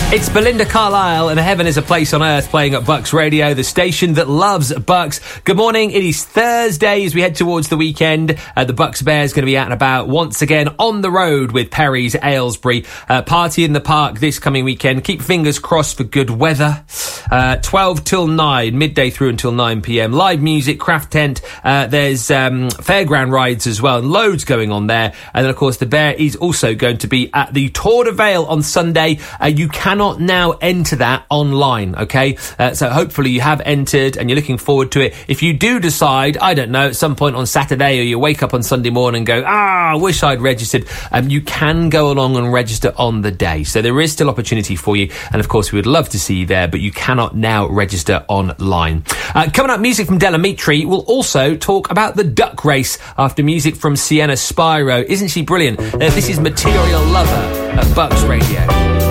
It's Belinda Carlisle and Heaven is a Place on Earth playing at Bucks Radio, the station that loves Bucks. Good morning. It is Thursday as we head towards the weekend. The Bucks Bears going to be out and about once again on the road with Perry's Aylesbury. Party in the park this coming weekend. Keep fingers crossed for good weather. 12 till 9, midday through until 9 p.m. Live music, craft tent. There's fairground rides as well. Loads going on there. And then, of course, the Bear is also going to be at the Tour de Vale on Sunday. You cannot now enter that online, okay? So hopefully you have entered and you're looking forward to it. If you do decide, I don't know, at some point on Saturday or you wake up on Sunday morning and go, I wish I'd registered, you can go along and register on the day. So there is still opportunity for you. And of course, we would love to see you there, but you cannot now register online. Coming up, music from Delamitri. We'll also talk about the duck race after music from Sienna Spyro. Isn't she brilliant? This is Material Lover at Bucks Radio.